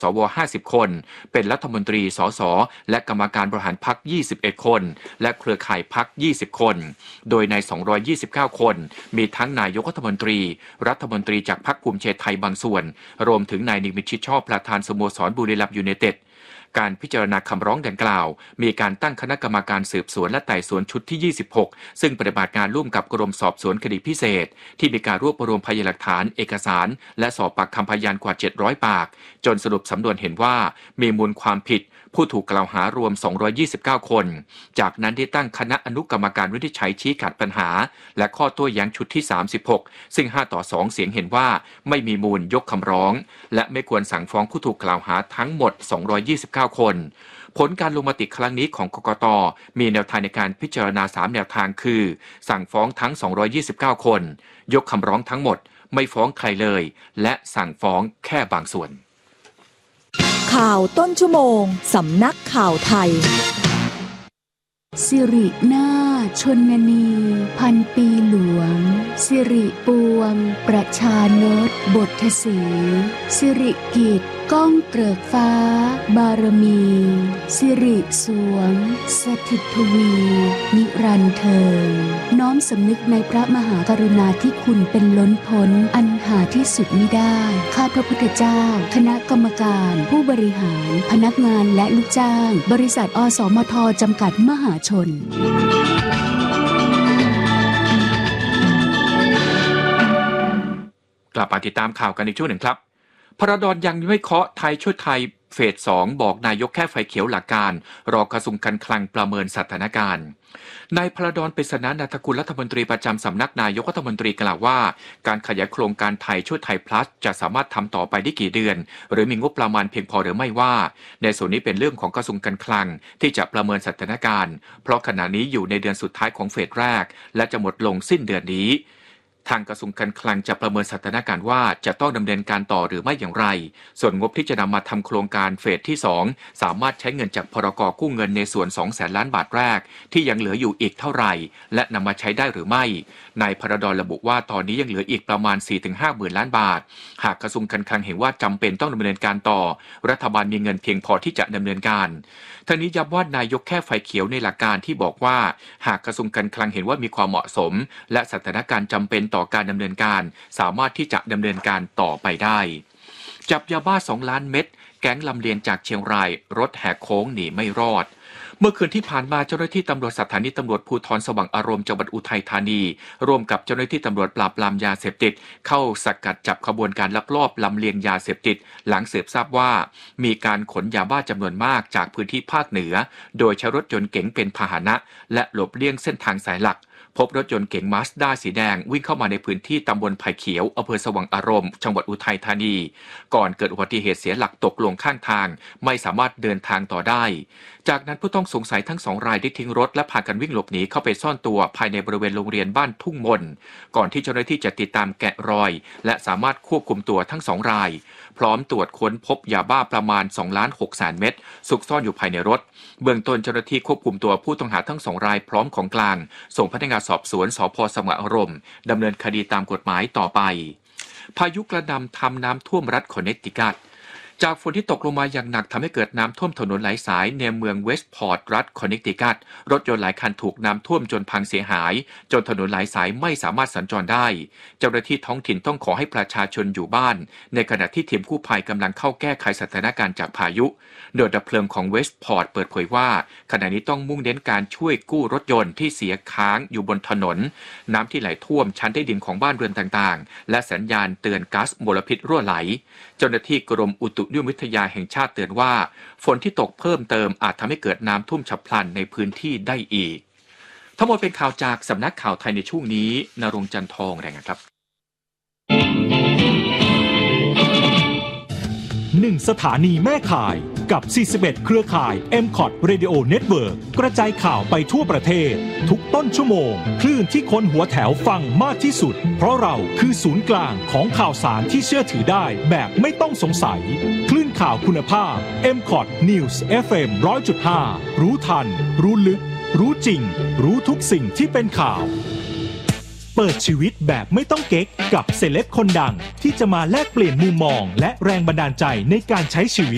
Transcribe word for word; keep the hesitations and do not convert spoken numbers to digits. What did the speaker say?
สวห้าสิบคนเป็นรัฐมนตรีสสและกรรมการบริหารพรรคยี่สิบเอ็ดคนและเครือข่ายพรรคยี่สิบคนโดยในสองร้อยยี่สิบเก้าคนมีทั้งนายกรัฐมนตรีรัฐมนตรีจากพรรคภูมิใจไทยบางส่วนรวมถึงนายนิมิตชิดชอบประธานสโมสรบุรีรัมย์ยูไนเต็ดการพิจารณาคำร้องดังกล่าวมีการตั้งคณะกรรมการสืบสวนและไต่สวนชุดที่ยี่สิบหกซึ่งปฏิบัติงานร่วมกับกรมสอบสวนคดีพิเศษที่มีการรวบรวมพยานหลักฐานเอกสารและสอบปากคำพยานกว่าเจ็ดร้อยปากจนสรุปสำนวนเห็นว่ามีมูลความผิดผู้ถูกกล่าวหารวมสองร้อยยี่สิบเก้าคนจากนั้นได้ตั้งคณะอนุกรรมการวินิจฉัยชี้ขาดปัญหาและข้อโต้แย้งชุดที่สามสิบหกซึ่งห้าต่อสองเสียงเห็นว่าไม่มีมูลยกคำร้องและไม่ควรสั่งฟ้องผู้ถูกกล่าวหาทั้งหมดสองร้อยยี่สิบเก้าคนผลการลงมติครั้งนี้ของกกต.มีแนวทางในการพิจารณาสามแนวทางคือสั่งฟ้องทั้งสองร้อยยี่สิบเก้าคนยกคำร้องทั้งหมดไม่ฟ้องใครเลยและสั่งฟ้องแค่บางส่วนข่าวต้นชั่วโมงสำนักข่าวไทยสิรินาถชนนีพันปีหลวงสิริปวงประชานตบทสีสิริกิจก้องเกริกฟ้าบารมีสิริสวงสถิตทวีนิรันดร์เทินน้อมสำนึกในพระมหากรุณาธิคุณเป็นล้นพ้นอันหาที่สุดมิได้ข้าพระพุทธเจ้าคณะกรรมการผู้บริหารพนักงานและลูกจ้างบริษัทอสมทจำกัดมหาชนกลับมาติดตามข่าวกันในช่วงหนึ่งครับพระดอนยังไม่เคาะไทยช่วยไทยเฟสสองบอกนายกแค่ไฟเขียวหลักการรอกระทรวงการคลังประเมินสถานการณ์นายพระดอน ปริศนานันทกุลรัฐมนตรีประจำสำนักนายกรัฐมนตรีกล่าวว่าการขยายโครงการไทยช่วยไทยพลัสจะสามารถทำต่อไปได้กี่เดือนหรือมีงบประมาณเพียงพอหรือไม่ว่าในส่วนนี้เป็นเรื่องของกระทรวงการคลังที่จะประเมินสถานการณ์เพราะขณะนี้อยู่ในเดือนสุดท้ายของเฟสแรกและจะหมดลงสิ้นเดือนนี้ทางกระทรวงการคลังจะประเมินสถานการณ์ว่าจะต้องดำเนินการต่อหรือไม่อย่างไรส่วนงบที่จะนำมาทำโครงการเฟสที่สองสามารถใช้เงินจากพรก.กู้เงินในส่วน สองแสนล้านบาทแรกที่ยังเหลืออยู่อีกเท่าไหร่และนำมาใช้ได้หรือไม่นายพระดอนระบุว่าตอนนี้ยังเหลืออีกประมาณ สี่ถึงห้า หมื่นล้านบาทหากกระทรวงการคลังเห็นว่าจำเป็นต้องดำเนินการต่อรัฐบาลมีเงินเพียงพอที่จะดำเนินการทั้งนี้ย้ำว่านายกแค่ไฟเขียวในหลักการที่บอกว่าหากกระทรวงการคลังเห็นว่ามีความเหมาะสมและสถานการณ์จำเป็นต่อการดำเนินการสามารถที่จะดำเนินการต่อไปได้จับยาบ้าสองล้านเม็ดแก๊งลำเลียงจากเชียงรายรถแหกโค้งหนีไม่รอดเมื่อคืนที่ผ่านมาเจ้าหน้าที่ตำรวจสถานีตำรวจภูธรสว่างอารมณ์จังหวัดอุทัยธานีร่วมกับเจ้าหน้าที่ตำรวจปราบปรามยาเสพติดเข้าสกัดจับขบวนการลักลอบลำเลียงยาเสพติดหลังสืบทราบว่ามีการขนยาบ้าจำนวนมากจากพื้นที่ภาคเหนือโดยใช้รถยนต์เก๋งเป็นพาหนะและหลบเลี่ยงเส้นทางสายหลักพบรถยนต์เก๋งมาสด้าสีแดงวิ่งเข้ามาในพื้นที่ตำบลไผ่เขียวอำเภอสว่างอารมณ์จังหวัดอุทัยธานีก่อนเกิดอุบัติเหตุเสียหลักตกลงข้างทางไม่สามารถเดินทางต่อได้จากนั้นผู้ต้องสงสัยทั้งสองรายได้ทิ้งรถและพากันวิ่งหลบหนีเข้าไปซ่อนตัวภายในบริเวณโรงเรียนบ้านทุ่งมนก่อนที่เจ้าหน้าที่จะติดตามแกะรอยและสามารถควบคุมตัวทั้งสองรายพร้อมตรวจค้นพบยาบ้าประมาณ สองล้านหกแสนเม็ดซุกซ่อนอยู่ภายในรถเบื้องต้นเจ้าหน้าที่ควบคุมตัวผู้ต้องหาทั้งสองรายพร้อมของกลางส่งพนักงานสอบสวนสภ.สว่างอารมณ์ดำเนินคดีตามกฎหมายต่อไปพายุกระหน่ำทำน้ำท่วมรัฐคอนเนตทิคัตจากฝนที่ตกลงมาอย่างหนักทำให้เกิดน้ำท่วมถนนหลายสายในเมืองเวสต์พอร์ตรัฐคอนเนตทิคัตรถยนต์หลายคันถูกน้ำท่วมจนพังเสียหายจนถนนหลายสายไม่สามารถสัญจรได้เจ้าหน้าที่ท้องถิ่นต้องขอให้ประชาชนอยู่บ้านในขณะที่ทีมกู้ภัยกำลังเข้าแก้ไขสถานการณ์จากพายุโดยดับเพลิงของเวสต์พอร์ตเปิดเผยว่าขณะนี้ต้องมุ่งเน้นการช่วยกู้รถยนต์ที่เสียค้างอยู่บนถนนน้ำที่ไหลท่วมชั้นใต้ดินของบ้านเรือนต่างๆและสัญญาณเตือนก๊าซมลพิษรั่วไหลเจ้าหน้าที่กรมอุตุนิยมวิทยาแห่งชาติเตือนว่าฝนที่ตกเพิ่มเติมอาจทำให้เกิดน้ำท่วมฉับพลันในพื้นที่ได้อีกทั้งหมดเป็นข่าวจากสำนักข่าวไทยในช่วงนี้ณรงค์จันทองรายงานครับหนึ่งสถานีแม่ข่ายกับสี่สิบเอ็ดเครือข่าย เอ็ม คอท Radio Network กระจายข่าวไปทั่วประเทศทุกต้นชั่วโมงคลื่นที่คนหัวแถวฟังมากที่สุดเพราะเราคือศูนย์กลางของข่าวสารที่เชื่อถือได้แบบไม่ต้องสงสัยคลื่นข่าวคุณภาพ เอ็ม คอท News เอฟ เอ็ม หนึ่งร้อยจุดห้า รู้ทันรู้ลึกรู้จริงรู้ทุกสิ่งที่เป็นข่าวเปิดชีวิตแบบไม่ต้องเก๊กกับเซเลบคนดังที่จะมาแลกเปลี่ยนมุมมองและแรงบันดาลใจในการใช้ชีวิต